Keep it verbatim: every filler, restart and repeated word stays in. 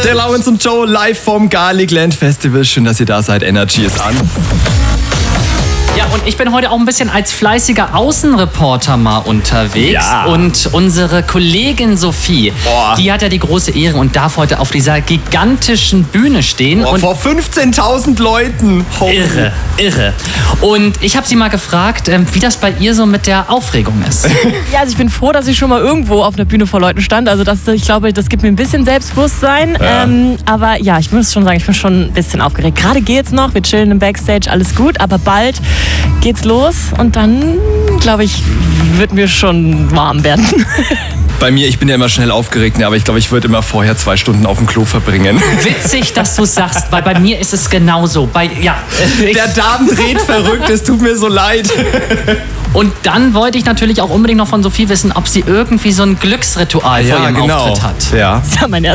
Sarah Lawrence und Joe live vom Garlicland Festival. Schön, dass ihr da seid. Energy ist an. Ja, und ich bin heute auch ein bisschen als fleißiger Außenreporter mal unterwegs. Ja. Und unsere Kollegin Sophie, Boah. die hat ja die große Ehre und darf heute auf dieser gigantischen Bühne stehen. Boah, und vor fünfzehntausend Leuten. Holy. Irre, irre. Und ich habe sie mal gefragt, ähm, wie das bei ihr so mit der Aufregung ist. Ja, also ich bin froh, dass ich schon mal irgendwo auf einer Bühne vor Leuten stand. Also das, ich glaube, das gibt mir ein bisschen Selbstbewusstsein. Ja. Ähm, aber ja, ich muss schon sagen, ich bin schon ein bisschen aufgeregt. Gerade geht's noch, wir chillen im Backstage, alles gut. Aber bald geht's los und dann, glaube ich, wird mir schon warm werden. Bei mir, ich bin ja immer schnell aufgeregt, ne, aber ich glaube, ich würde immer vorher zwei Stunden auf dem Klo verbringen. Witzig, dass du sagst, weil bei mir ist es genauso. Bei, ja, ich, Der Darm dreht verrückt, es tut mir so leid. und dann wollte ich natürlich auch unbedingt noch von Sophie wissen, ob sie irgendwie so ein Glücksritual vor ihrem Auftritt hat. Ja. Das ist ja mein